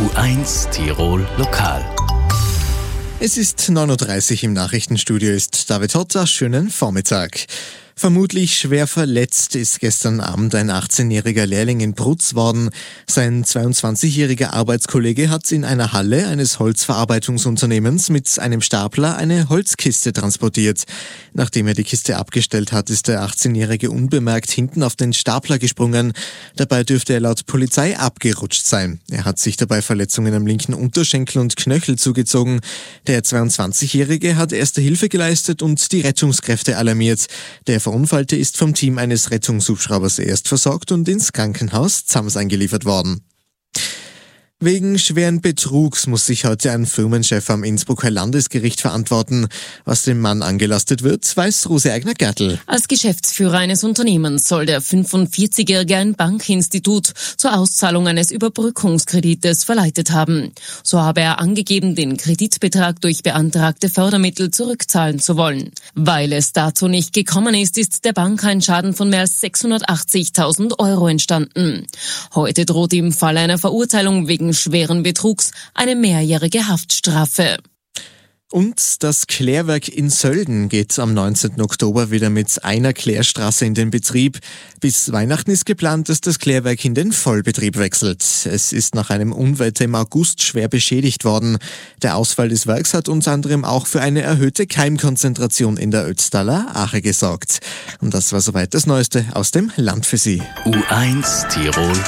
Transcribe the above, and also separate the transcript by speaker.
Speaker 1: U1 Tirol Lokal.
Speaker 2: Es ist 9:30 Uhr, im Nachrichtenstudio ist David Hotter. Schönen Vormittag. Vermutlich schwer verletzt ist gestern Abend ein 18-jähriger Lehrling in Brutz worden. Sein 22-jähriger Arbeitskollege hat in einer Halle eines Holzverarbeitungsunternehmens mit einem Stapler eine Holzkiste transportiert. Nachdem er die Kiste abgestellt hat, ist der 18-jährige unbemerkt hinten auf den Stapler gesprungen. Dabei dürfte er laut Polizei abgerutscht sein. Er hat sich dabei Verletzungen am linken Unterschenkel und Knöchel zugezogen. Der 22-jährige hat erste Hilfe geleistet und die Rettungskräfte alarmiert. Der Verunfallte ist vom Team eines Rettungshubschraubers erst versorgt und ins Krankenhaus Zams eingeliefert worden. Wegen schweren Betrugs muss sich heute ein Firmenchef am Innsbrucker Landesgericht verantworten. Was dem Mann angelastet wird, weiß Rose Eigner-Gertl.
Speaker 3: Als Geschäftsführer eines Unternehmens soll der 45-Jährige ein Bankinstitut zur Auszahlung eines Überbrückungskredites verleitet haben. So habe er angegeben, den Kreditbetrag durch beantragte Fördermittel zurückzahlen zu wollen. Weil es dazu nicht gekommen ist, ist der Bank ein Schaden von mehr als 680.000 Euro entstanden. Heute droht im Fall einer Verurteilung wegen schweren Betrugs eine mehrjährige Haftstrafe.
Speaker 2: Und das Klärwerk in Sölden geht am 19. Oktober wieder mit einer Klärstraße in den Betrieb. Bis Weihnachten ist geplant, dass das Klärwerk in den Vollbetrieb wechselt. Es ist nach einem Unwetter im August schwer beschädigt worden. Der Ausfall des Werks hat unter anderem auch für eine erhöhte Keimkonzentration in der Ötztaler Ache gesorgt. Und das war soweit das Neueste aus dem Land für Sie.
Speaker 1: U1 Tirol